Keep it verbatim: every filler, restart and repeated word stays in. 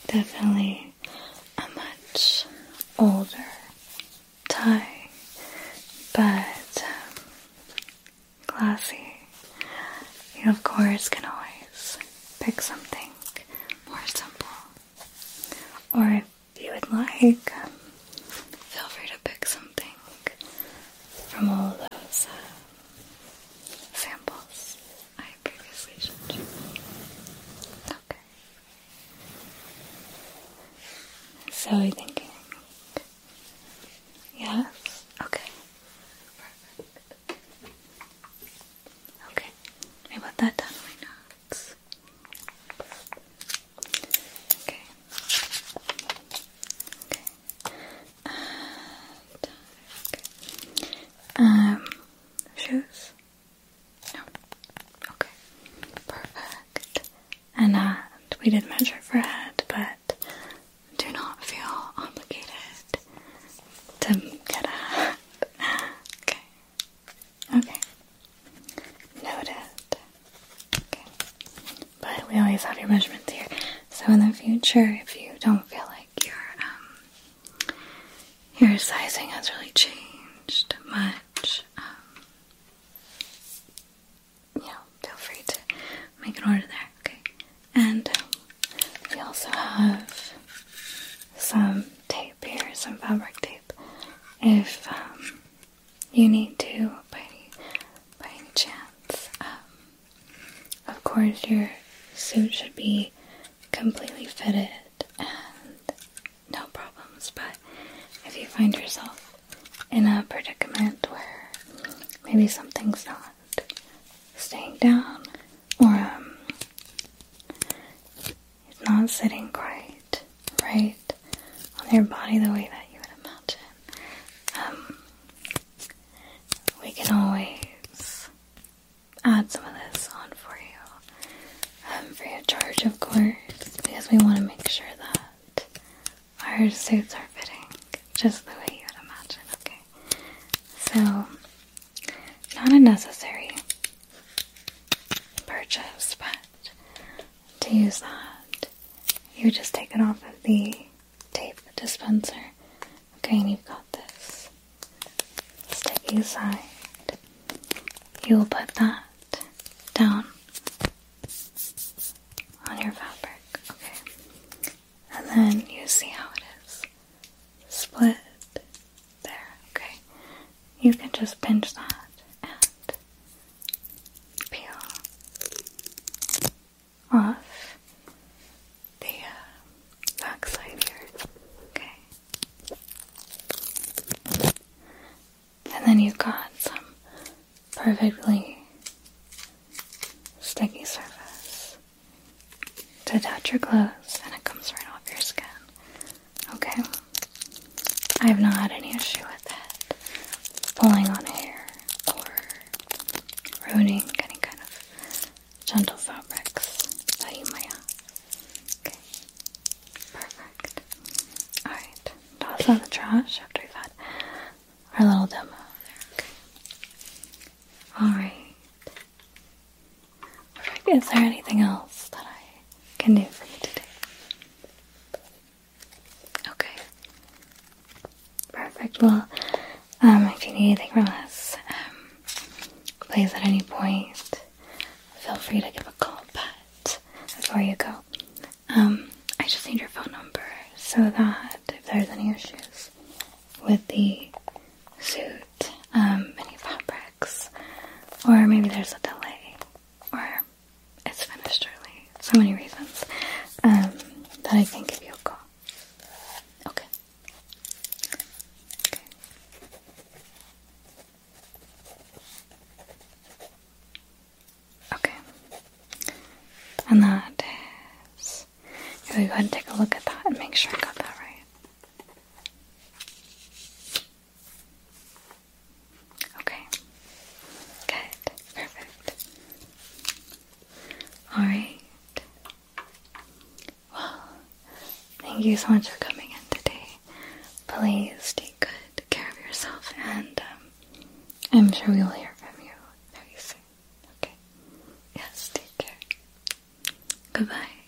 definitely a much older tie, but um, classy. You, of course, can always pick something more simple. Or if you would like, um, feel free to pick something from all of those uh, samples I previously showed you. Okay. So you're thinking, yes? Okay. Perfect. Okay. I put that down in my notes. Okay. Okay. And, um, shoes? No. Okay. Perfect. And, uh, we did measure for head, but do not feel obligated to get a hat. Okay. Okay. Noted. Okay. But we always have your measurements here. So in the future, if you don't feel like your um your sizing has really changed much, um you know, feel free to make an order there, okay? And um, we also have some tape here, some fabric tape. If um, you need to, by any, by any chance, um, of course your suit should be completely fitted and no problems. But if you find yourself in a predicament where maybe something's not staying down, or um, it's not sitting quite right on your body the way that you would imagine, um, we can always add some of this on for you, um, free of charge, of course, because we want to make sure that our suits are fitting just the way you would imagine, okay? So, not a necessary purchase, but to use that, you just take it off of the tape dispenser, okay, and you've got this sticky side. You will put that down on your fabric, okay, and then you see how it is split there, okay. You can just pinch that and peel off the uh, back side here, okay. And then you've got some perfectly sticky surface to touch your clothes, and it comes right off your skin, okay. I've not had any issue with it pulling on hair or ruining any kind of gentle fabrics that you might have. Okay, perfect. Alright, toss out the trash after we've had our little demo there, okay. Alright. Perfect. Is there anything else that I can do for you today? Okay. Perfect. Well, um, if you need anything from us, um, please at any point feel free to give a call. But before you go, um, I just need your phone number so that if there's any issues with the suit, um, any fabrics, or maybe there's a delay, or it's finished early, so many reasons, um, that I can give you a call. Okay. Okay. Okay. And that is, if we go ahead and take a look at that and make sure I got that right. Okay. Good. Perfect. Alright. Well, thank you so much for coming in today. Please take good care of yourself, and um, I'm sure we will hear from you very soon. Okay? Yes, take care. Goodbye.